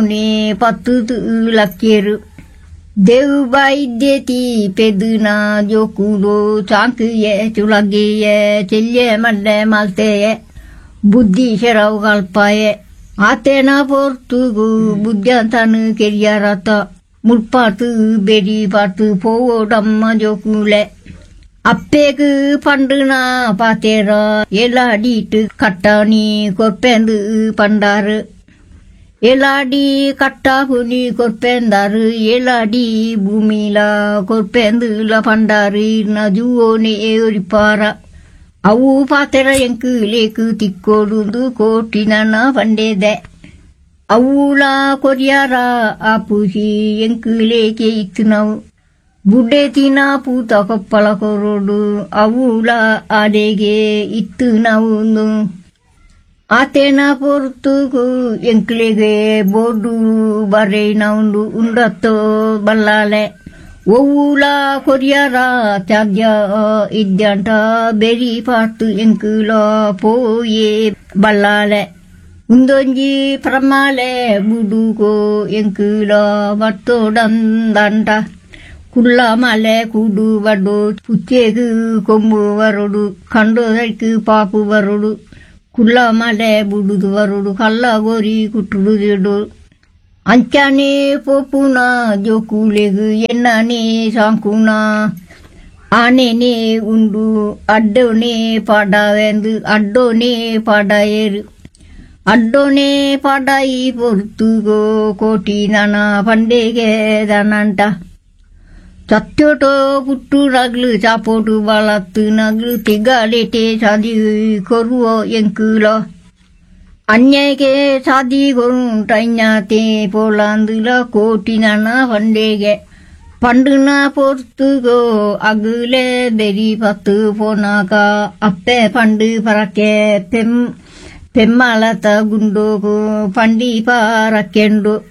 නේ පත්තු ලක්කේරු දෙව්බයිද්දේති පෙදුනා ජොකුලෝ චාංකයේ චුලගියේ චෙල්යේ මඩේ මල්තේ බුද්ධිශරව කල්පයේ ආතේනා පොර්තුගු බුද්ධයන්තන කෙරියරත මුල්පාතු බෙඩි පාතු පෝ ධම්ම ජොකුලේ අපේක පණ්ඩනා පාතේර එලාඩීට කට්ටානි කොප්පෙන්දු පණ්ඩාර එලාඩි කට්ටාපුනි කොප්පෙන්දාර එලාඩි භූමිලා කොප්පෙන්දුලා පණ්ඩාරි නජුෝනේ එරිපාර අವು පාතේර ಎಂಕುಲೇಕ ತಿಕ್ಕೋಡುಂದು ಕೋಟಿನನ ಪಂಡೇದೆ ಅವುಲಾ ಕೊರಿಯಾರ ಆಪುಹಿ ಎಂಕುಲೇಕೆ ಇತ್ತುನವು ಬುಡ್ಡೆತಿನ ಪೂತ ಕೊಪ್ಪಳ ಕೊರೋಡು ಅವುಲ ಆಡೆಗೆ ಇತ್ತು ನಾವು ಆತೇನ ಪೊರ್ತುಗು ಎಂಕ್ಲೆಗೆ ಬೋರ್ಡು ಬರೆ ನೌಂಡು ಉಂಡತ್ತೋ ಬಲ್ಲಾಲೆ ಒವ್ವುಲ ಕೊರಿಯಾರ ತ್ಯಾಜ್ಯ ಇದ್ದಂಟ ಬೆರಿ ಪಾತು ಎಂಕುಲ ಪೋಯೆ ಬಲ್ಲಾಲೆ ಉಂದೊಂಜಿ ಪ್ರಮಾಲೆ ಬುಡುಗೋ ಎಂಕುಲ ಮತ್ತೋಡಂದಂಟ ಕುಳ್ಳ ಮಲೆ ಕೂಡು ಬಡ್ಡು ಪುಚ್ಚೆಗು ಕೊಂಬು ಬರೋಡು ಕಂಡೋದಕ್ಕೆ ಪಾಪು ಬರೋಡು ಕುಳ್ಳ ಮಲೆ ಬುಡುದು ಬರೋಡು ಕಲ್ಲ ಗೋರಿ ಕುಟ್ಟುಡು ಜಡು ಅಂಚಾನೆ ಪೋಪುನ ಜೋಕುಲೆಗು ಎಣ್ಣನೆ ಸಾಂಕುನ ಆನೆನೆ ಉಂಡು ಅಡ್ಡೋನೆ ಪಾಡವೆಂದು ಅಡ್ಡೋನೆ ಪಾಡಯರು ಅಡ್ಡೋನೆ ಪಾಡಾಯಿ ಪೊರ್ತುಗೋ ಕೋಟಿ ನನ ಪಂಡೆಗೆ ದನಂಟ ಚತ್ತೋಟೋ ಪುಟ್ಟು ನಗ್ಲು ಚಾಪೋಟು ಬಾಳತ್ತು ನಗ್ಲು ತಿಗಾಲೇಟೆ ಸಾದಿ ಕೊರುವ ಎಂಕುಲ ಅನ್ಯಗೆ ಸಾದಿ ಕೊರುಂಟೈನ್ಯಾತೆ ಪೋಲಾಂದುಲ ಕೋಟಿನನ ಪಂಡೆಗೆ ಪಂಡುನ ಪೊರ್ತುಗೋ ಅಗುಲೆ ಬೆರಿ ಪತ್ತು ಪೋನಾಕ ಅಪ್ಪೆ ಪಂಡು ಪರಕೆ ಪೆಮ್ಮಾಳತ ಗುಂಡೋಗು ಪಂಡಿ ಪಾರಕೆಂಡು